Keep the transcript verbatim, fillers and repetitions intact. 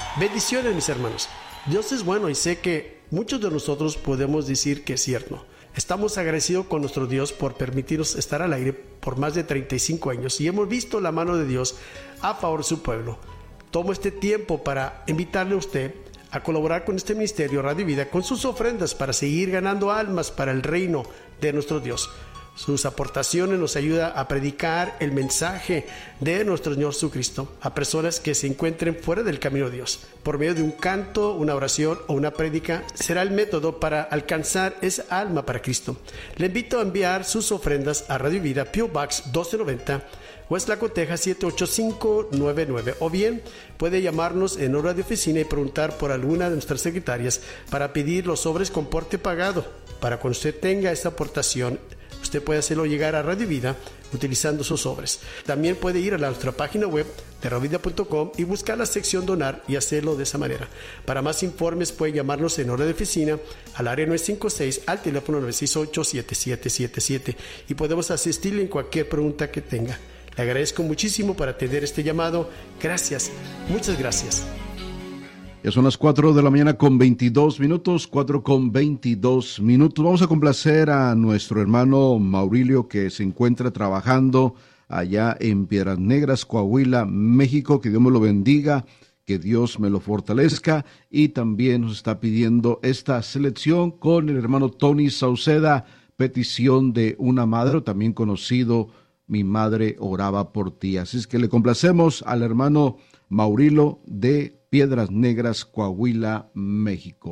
Bendiciones, mis hermanos. Dios es bueno y sé que muchos de nosotros podemos decir que es cierto. Estamos agradecidos con nuestro Dios por permitirnos estar al aire por más de treinta y cinco años y hemos visto la mano de Dios a favor de su pueblo. Tomo este tiempo para invitarle a usted a colaborar con este ministerio Radio Vida con sus ofrendas para seguir ganando almas para el reino de nuestro Dios. Sus aportaciones nos ayudan a predicar el mensaje de nuestro Señor Jesucristo a personas que se encuentren fuera del camino de Dios. Por medio de un canto, una oración o una prédica será el método para alcanzar esa alma para Cristo. Le invito a enviar sus ofrendas a Radio Vida, P O Box doce noventa, West Laco, Texas siete ocho cinco nueve nueve, o bien puede llamarnos en hora de oficina y preguntar por alguna de nuestras secretarias para pedir los sobres con porte pagado. Para cuando usted tenga esta aportación, usted puede hacerlo llegar a Radio Vida utilizando sus sobres. También puede ir a nuestra página web de radio vida punto com y buscar la sección donar y hacerlo de esa manera. Para más informes puede llamarnos en hora de oficina al área nueve cinco seis, al teléfono nueve seis ocho, siete siete siete siete, y podemos asistirle en cualquier pregunta que tenga. Le agradezco muchísimo por atender este llamado. Gracias, muchas gracias. Ya son las cuatro de la mañana con veintidós minutos, cuatro con veintidós minutos. Vamos a complacer a nuestro hermano Maurilio, que se encuentra trabajando allá en Piedras Negras, Coahuila, México. Que Dios me lo bendiga, que Dios me lo fortalezca. Y también nos está pidiendo esta selección con el hermano Tony Sauceda, petición de una madre, también conocido, Mi Madre Oraba por Ti. Así es que le complacemos al hermano Maurilio de Piedras Negras, Coahuila, México.